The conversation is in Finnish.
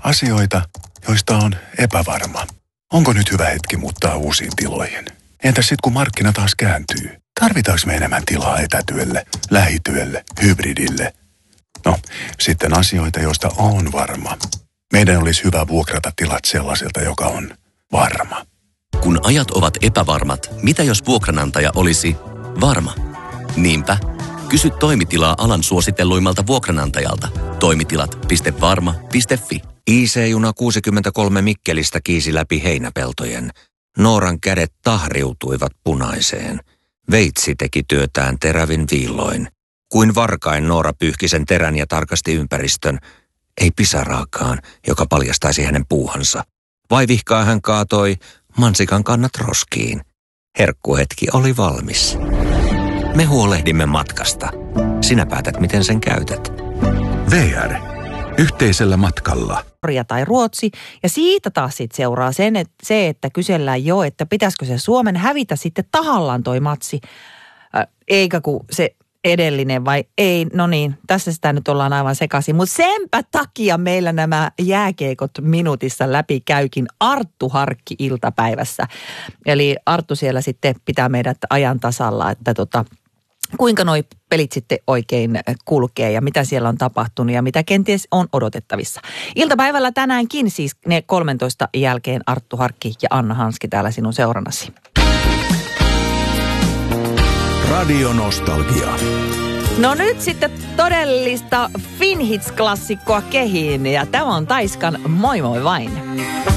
Asioita, joista on epävarma. Onko nyt hyvä hetki muuttaa uusiin tiloihin? Entäs sitten kun markkina taas kääntyy? Tarvitaanko me enemmän tilaa etätyölle, lähityölle, hybridille? No, sitten asioita, joista on varma. Meidän olisi hyvä vuokrata tilat sellaiselta, joka on varma. Kun ajat ovat epävarmat, mitä jos vuokranantaja olisi varma? Niinpä, kysy toimitilaa alan suositelluimmalta vuokranantajalta. Toimitilat.varma.fi. IC-juna 63 Mikkelistä kiisi läpi heinäpeltojen. Nooran kädet tahriutuivat punaiseen. Veitsi teki työtään terävin viilloin. Kuin varkain Noora pyyhki sen terän ja tarkasti ympäristön. Ei pisaraakaan, joka paljastaisi hänen puuhansa. Vaivihkaa hän kaatoi mansikan kannat roskiin. Herkkuhetki oli valmis. Me huolehdimme matkasta. Sinä päätät, miten sen käytät. VR. Yhteisellä matkalla. Norja tai Ruotsi. Ja siitä taas sitten seuraa se, että kysellään jo, että pitäisikö se Suomen hävitä sitten tahallaan toi matsi. Eikä kun se edellinen vai ei. No niin, tässä sitä nyt ollaan aivan sekaisin. Mutta senpä takia meillä nämä jääkeikot minuutissa läpi käykin Arttu Harkki iltapäivässä. Eli Arttu siellä sitten pitää meidät ajan tasalla, että kuinka noi pelit sitten oikein kulkee ja mitä siellä on tapahtunut ja mitä kenties on odotettavissa. Iltapäivällä tänäänkin siis ne 13 jälkeen Arttu Harkki ja Anna Hanski täällä sinun seurannasi. Radio Nostalgia. No nyt sitten todellista Finhits-klassikkoa kehiin ja tämä on Taiskan Moi moi vain.